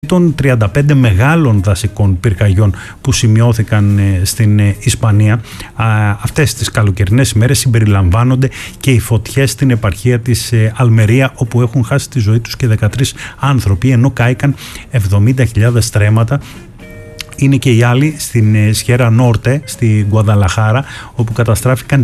των 35 μεγάλων δασικών πυρκαγιών που σημειώθηκαν στην Ισπανία αυτές τις καλοκαιρινές ημέρες συμπεριλαμβάνονται και οι φωτιές στην επαρχία της Αλμερία, όπου έχουν χάσει τη ζωή τους και 13 άνθρωποι, ενώ κάηκαν 70.000 στρέμματα. Είναι και οι άλλοι στην Σιέρα Νόρτε, στη Γκουαδαλαχάρα, όπου καταστράφηκαν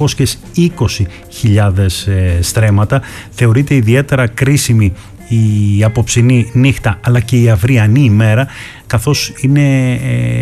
320.000 στρέμματα. Θεωρείται ιδιαίτερα κρίσιμη η απόψινή νύχτα αλλά και η αυριανή ημέρα, καθώς είναι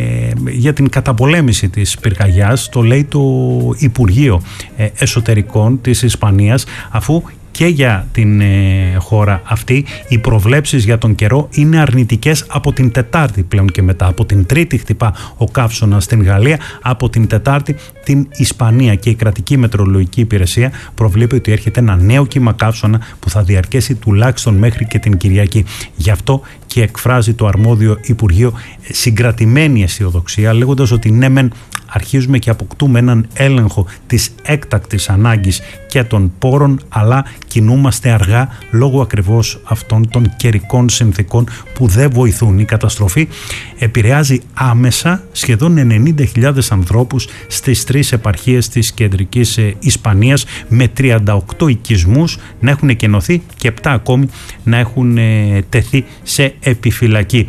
για την καταπολέμηση της πυρκαγιάς, το λέει το Υπουργείο Εσωτερικών της Ισπανίας, αφού και για την χώρα αυτή οι προβλέψεις για τον καιρό είναι αρνητικές από την Τετάρτη πλέον και μετά. Από την Τρίτη χτυπά ο καύσωνας στην Γαλλία, από την Τετάρτη την Ισπανία, και η κρατική μετεωρολογική υπηρεσία προβλέπει ότι έρχεται ένα νέο κύμα καύσωνα που θα διαρκέσει τουλάχιστον μέχρι και την Κυριακή. Γι' αυτό και εκφράζει το αρμόδιο Υπουργείο συγκρατημένη αισιοδοξία, λέγοντας ότι ναι μεν αρχίζουμε και αποκτούμε έναν έλεγχο της έκτακτης ανάγκης και των πόρων, αλλά κινούμαστε αργά λόγω ακριβώς αυτών των καιρικών συνθήκων που δεν βοηθούν. Η καταστροφή επηρεάζει άμεσα σχεδόν 90.000 ανθρώπους στις 3 επαρχίες της κεντρικής Ισπανίας, με 38 οικισμούς να έχουν εκενωθεί και 7 ακόμη να έχουν τεθεί σε επιφυλακή.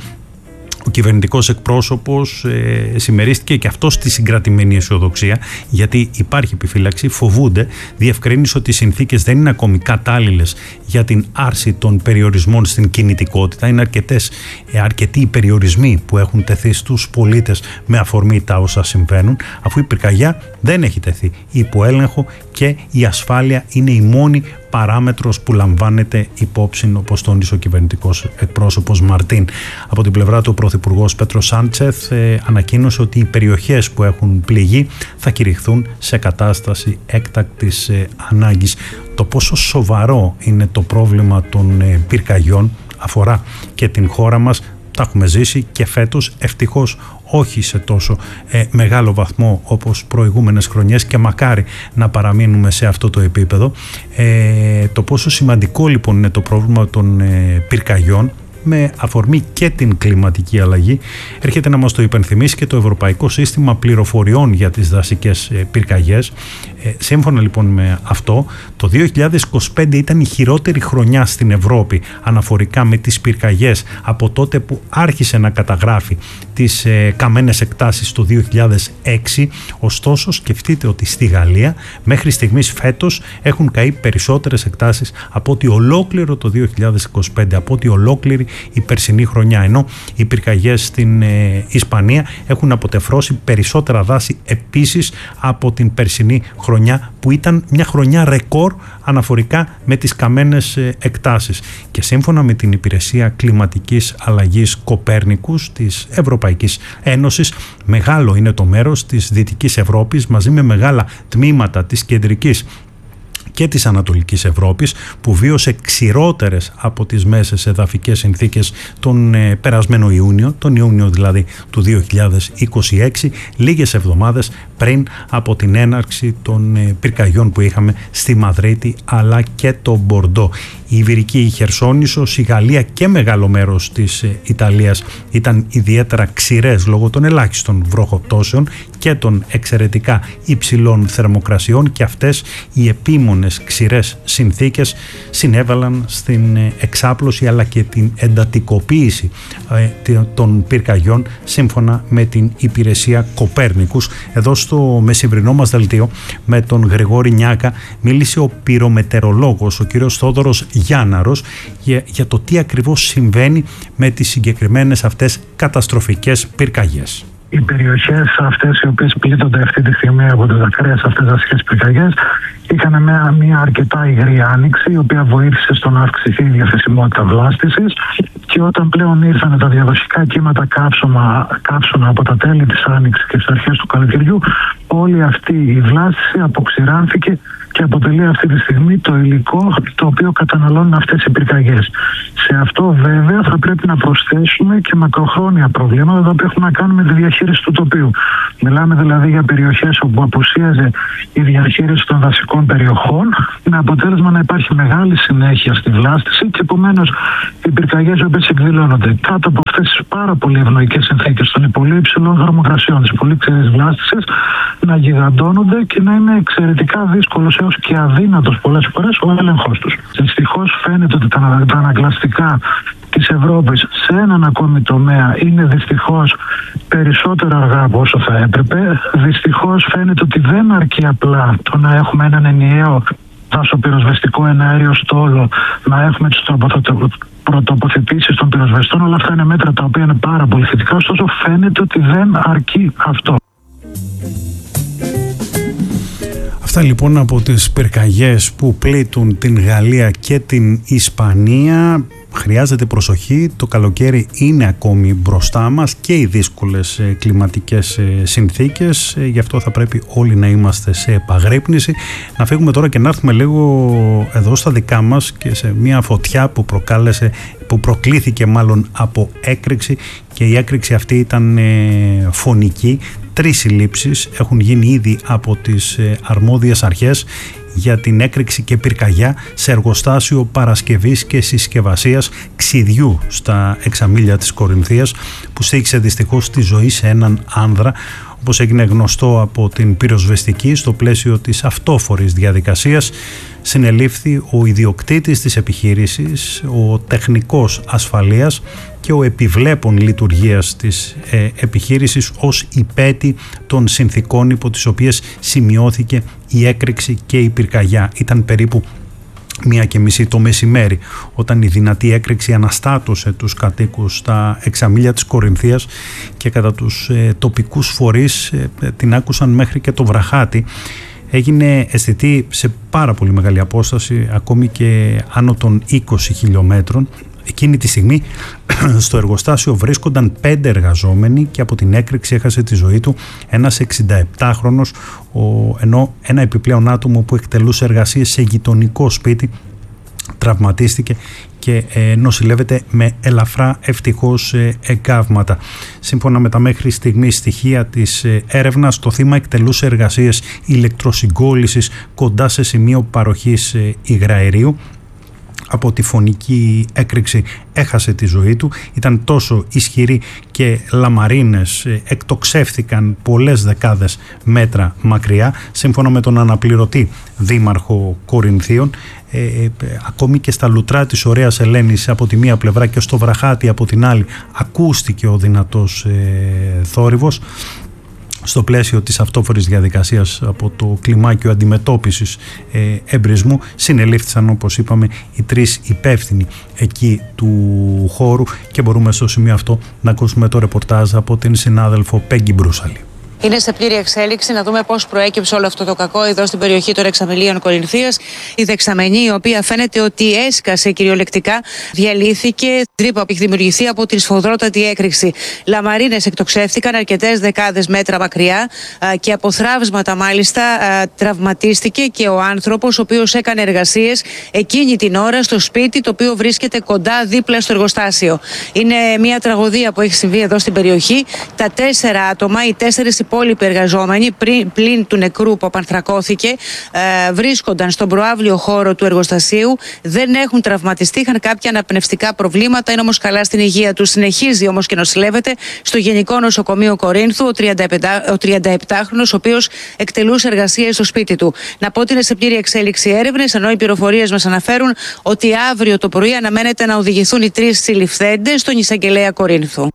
Ο κυβερνητικός εκπρόσωπος συμμερίστηκε και αυτό στη συγκρατημένη αισιοδοξία, γιατί υπάρχει επιφύλαξη, φοβούνται, διευκρίνησε ότι οι συνθήκες δεν είναι ακόμη κατάλληλες για την άρση των περιορισμών στην κινητικότητα. Είναι αρκετοί οι περιορισμοί που έχουν τεθεί στους πολίτες με αφορμή τα όσα συμβαίνουν, αφού η πυρκαγιά δεν έχει τεθεί υπό έλεγχο και η ασφάλεια είναι η μόνη παράμετρος που λαμβάνεται υπόψη, όπως τόνισε ο κυβερνητικός εκπρόσωπος Μαρτίν. Από την πλευρά του, ο Πρωθυπουργός Πέτρο Σάντσεθ ανακοίνωσε ότι οι περιοχές που έχουν πληγεί θα κηρυχθούν σε κατάσταση έκτακτης ανάγκης. Το πόσο σοβαρό είναι το πρόβλημα των πυρκαγιών αφορά και την χώρα μας. Τα έχουμε ζήσει και φέτος, ευτυχώς όχι σε τόσο μεγάλο βαθμό όπως προηγούμενες χρονιές, και μακάρι να παραμείνουμε σε αυτό το επίπεδο. Το πόσο σημαντικό λοιπόν είναι το πρόβλημα των πυρκαγιών με αφορμή και την κλιματική αλλαγή έρχεται να μας το υπενθυμίσει και το Ευρωπαϊκό Σύστημα Πληροφοριών για τις Δασικές Πυρκαγιές. Σύμφωνα λοιπόν με αυτό, το 2025 ήταν η χειρότερη χρονιά στην Ευρώπη αναφορικά με τις πυρκαγιές από τότε που άρχισε να καταγράφει τις καμένες εκτάσεις το 2006. Ωστόσο, σκεφτείτε ότι στη Γαλλία μέχρι στιγμής φέτος έχουν καεί περισσότερες εκτάσεις από ότι ολόκληρο το 2025, από ότι ολόκληρη η περσινή χρονιά, ενώ οι πυρκαγιές στην Ισπανία έχουν αποτεφρώσει περισσότερα δάση επίσης από την περσινή χρονιά, που ήταν μια χρονιά ρεκόρ αναφορικά με τις καμένες εκτάσεις. Και σύμφωνα με την Υπηρεσία Κλιματικής Αλλαγής Κοπέρνικους της Ευρωπαϊκής Ένωσης, μεγάλο είναι το μέρος της Δυτικής Ευρώπης μαζί με μεγάλα τμήματα της Κεντρικής και της Ανατολικής Ευρώπης που βίωσε ξηρότερες από τις μέσες εδαφικές συνθήκες τον περασμένο Ιούνιο, τον Ιούνιο δηλαδή του 2026, λίγες εβδομάδες πριν από την έναρξη των πυρκαγιών που είχαμε στη Μαδρίτη αλλά και το Μπορντό. Η Ιβηρική Χερσόνησος, η Γαλλία και μεγάλο μέρος της Ιταλίας ήταν ιδιαίτερα ξηρές λόγω των ελάχιστων βροχοπτώσεων και των εξαιρετικά υψηλών θερμοκρασιών, και αυτές οι επίμονες ξηρές συνθήκες συνέβαλαν στην εξάπλωση αλλά και την εντατικοποίηση των πυρκαγιών, σύμφωνα με την Υπηρεσία Κοπέρνικους. Εδώ στο μεσημβρινό μας δελτίο με τον Γρηγόρη Νιάκα μίλησε ο πυρομετεωρολόγος, ο κύριος Θόδωρος Γιάνναρος, για το τι ακριβώς συμβαίνει με τις συγκεκριμένες αυτές καταστροφικές πυρκαγιές. Οι περιοχές αυτές οι οποίες πλήττονται αυτή τη στιγμή από τις ακραίες αυτές δασικές πυρκαγιές είχαν μια αρκετά υγρή άνοιξη, η οποία βοήθησε στο να αυξηθεί η διαθεσιμότητα βλάστησης, και όταν πλέον ήρθαν τα διαδοχικά κύματα καύσωνα από τα τέλη της άνοιξης και τις αρχές του καλοκαιριού, όλη αυτή η βλάστηση αποξηράνθηκε και αποτελεί αυτή τη στιγμή το υλικό το οποίο καταναλώνουν αυτές οι πυρκαγιές. Σε αυτό βέβαια θα πρέπει να προσθέσουμε και μακροχρόνια προβλήματα τα οποία έχουν να κάνουν με τη διαχείριση του τοπίου. Μιλάμε δηλαδή για περιοχές όπου απουσίαζε η διαχείριση των δασικών περιοχών, με αποτέλεσμα να υπάρχει μεγάλη συνέχεια στη βλάστηση και επομένως οι πυρκαγιές οι οποίες εκδηλώνονται κάτω από αυτές τις πάρα πολύ ευνοϊκές συνθήκες των πολύ υψηλών θερμοκρασιών, της πολύ ξηρής βλάστησης, να γιγαντώνονται και να είναι εξαιρετικά δύσκολος έως και αδύνατος πολλές φορές ο έλεγχος τους. Δυστυχώς φαίνεται ότι τα ανακλαστικά της Ευρώπης σε έναν ακόμη τομέα είναι δυστυχώς περισσότερο αργά από όσο θα έπρεπε. Δυστυχώς φαίνεται ότι δεν αρκεί απλά το να έχουμε έναν ενιαίο δασοπυροσβεστικό εναέριο στόλο, να έχουμε τις πρωτοποθετήσεις των πυροσβεστών. Όλα αυτά είναι μέτρα τα οποία είναι πάρα πολύ θετικά, ωστόσο φαίνεται ότι δεν αρκεί αυτό. Αυτά λοιπόν από τις πυρκαγιές που πλήττουν την Γαλλία και την Ισπανία. Χρειάζεται προσοχή, το καλοκαίρι είναι ακόμη μπροστά μας και οι δύσκολες κλιματικές συνθήκες, γι' αυτό θα πρέπει όλοι να είμαστε σε επαγρύπνηση. Να φύγουμε τώρα και να έρθουμε λίγο εδώ στα δικά μας και σε μια φωτιά που προκλήθηκε μάλλον από έκρηξη, και η έκρηξη αυτή ήταν φωνική. 3 συλλήψεις έχουν γίνει ήδη από τις αρμόδιες αρχές για την έκρηξη και πυρκαγιά σε εργοστάσιο παρασκευής και συσκευασίας ξυδιού στα Εξαμήλια της Κορινθίας, που στοίχησε δυστυχώς τη ζωή σε έναν άνδρα. Όπως έγινε γνωστό από την πυροσβεστική, στο πλαίσιο της αυτόφορης διαδικασίας συνελήφθη ο ιδιοκτήτης της επιχείρησης, ο τεχνικός ασφαλείας και ο επιβλέπων λειτουργίας της επιχείρησης ως υπέτη των συνθήκων υπό τις οποίες σημειώθηκε η έκρηξη και η πυρκαγιά. Ήταν περίπου 1:30 το μεσημέρι όταν η δυνατή έκρηξη αναστάτωσε τους κατοίκους στα Εξαμήλια της Κορινθίας και κατά τους τοπικούς φορείς την άκουσαν μέχρι και το βραχάτι. Έγινε αισθητή σε πάρα πολύ μεγάλη απόσταση, ακόμη και άνω των 20 χιλιόμετρων. Εκείνη τη στιγμή στο εργοστάσιο βρίσκονταν 5 εργαζόμενοι και από την έκρηξη έχασε τη ζωή του ένας 67χρονος, ενώ ένα επιπλέον άτομο που εκτελούσε εργασίες σε γειτονικό σπίτι τραυματίστηκε και νοσηλεύεται με ελαφρά ευτυχώς εγκάβματα. Σύμφωνα με τα μέχρι στιγμής στοιχεία της έρευνας, το θύμα εκτελούσε εργασίες ηλεκτροσυγκόλλησης κοντά σε σημείο παροχής υγραερίου. Από τη φωνική έκρηξη έχασε τη ζωή του. Ήταν τόσο ισχυρή και λαμαρίνες εκτοξεύθηκαν πολλές δεκάδες μέτρα μακριά. Σύμφωνα με τον αναπληρωτή δήμαρχο Κορινθίων, ακόμη και στα λουτρά της Ωραίας Ελένης από τη μία πλευρά και στο βραχάτι από την άλλη ακούστηκε ο δυνατός θόρυβος. Στο πλαίσιο της αυτόφορης διαδικασίας από το κλιμάκιο αντιμετώπισης εμπρισμού συνελήφθησαν, όπως είπαμε, οι 3 υπεύθυνοι εκεί του χώρου, και μπορούμε στο σημείο αυτό να ακούσουμε το ρεπορτάζ από την συνάδελφο Πέγγι Μπρούσαλη. Είναι σε πλήρη εξέλιξη. Να δούμε πώς προέκυψε όλο αυτό το κακό εδώ στην περιοχή των Εξαμηλίων Κορινθίας. Η δεξαμενή, η οποία φαίνεται ότι έσκασε κυριολεκτικά, διαλύθηκε. Τρύπα που έχει δημιουργηθεί από την σφοδρότατη έκρηξη. Λαμαρίνες εκτοξεύτηκαν αρκετές δεκάδες μέτρα μακριά και από θραύσματα μάλιστα τραυματίστηκε και ο άνθρωπος, ο οποίος έκανε εργασίες εκείνη την ώρα στο σπίτι, το οποίο βρίσκεται κοντά δίπλα στο εργοστάσιο. Είναι μια τραγωδία που έχει συμβεί εδώ στην περιοχή. Τα 4 άτομα, οι 4 υπόλοιποι εργαζόμενοι, πλην του νεκρού που απανθρακώθηκε, βρίσκονταν στον προαύλιο χώρο του εργοστασίου. Δεν έχουν τραυματιστεί, είχαν κάποια αναπνευστικά προβλήματα, είναι όμως καλά στην υγεία τους. Συνεχίζει όμως και νοσηλεύεται στο Γενικό Νοσοκομείο Κορίνθου ο 37χρονος, ο οποίος εκτελούσε εργασίες στο σπίτι του. Να πω ότι είναι σε πλήρη εξέλιξη έρευνες, ενώ οι πληροφορίες μας αναφέρουν ότι αύριο το πρωί αναμένεται να οδηγηθούν οι 3 συλληφθέντες στον εισαγγελέα Κορίνθου.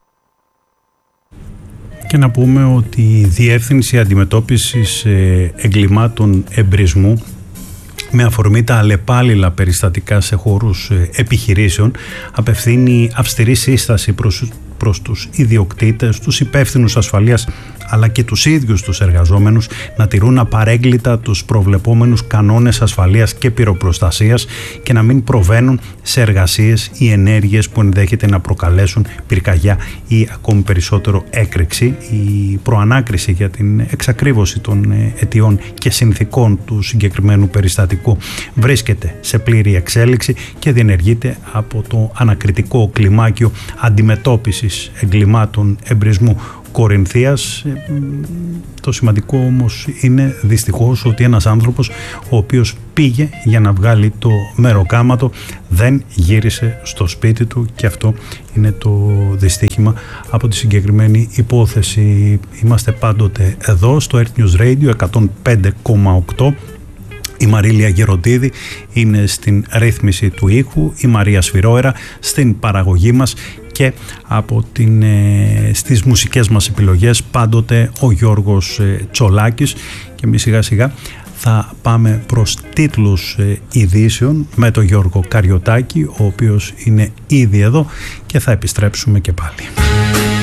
Και να πούμε ότι η Διεύθυνση Αντιμετώπισης Εγκλημάτων Εμπρισμού, με αφορμή τα αλλεπάλληλα περιστατικά σε χώρους επιχειρήσεων, απευθύνει αυστηρή σύσταση προς τους ιδιοκτήτες, τους υπεύθυνους ασφαλείας αλλά και τους ίδιους τους εργαζόμενους να τηρούν απαρέγκλιτα τους προβλεπόμενους κανόνες ασφαλείας και πυροπροστασίας και να μην προβαίνουν σε εργασίες ή ενέργειες που ενδέχεται να προκαλέσουν πυρκαγιά ή ακόμη περισσότερο έκρηξη. Η προανάκριση για την εξακρίβωση των αιτιών και συνθηκών του συγκεκριμένου περιστατικού βρίσκεται σε πλήρη εξέλιξη και διενεργείται από το ανακριτικό κλιμάκιο αντιμετώπισης εγκλημάτων εμπρισμού Κορινθίας. Το σημαντικό όμως είναι δυστυχώς ότι ένας άνθρωπος ο οποίος πήγε για να βγάλει το μεροκάματο δεν γύρισε στο σπίτι του, και αυτό είναι το δυστύχημα από τη συγκεκριμένη υπόθεση. Είμαστε πάντοτε εδώ στο Earth News Radio 105,8. Η Μαρίλια Γεροντίδη είναι στην ρύθμιση του ήχου, η Μαρία Σφυρόερα στην παραγωγή μας και στις μουσικές μας επιλογές πάντοτε ο Γιώργος Τσολάκης. Και εμείς σιγά σιγά θα πάμε προς τίτλους ειδήσεων με τον Γιώργο Καριωτάκη, ο οποίος είναι ήδη εδώ, και θα επιστρέψουμε και πάλι.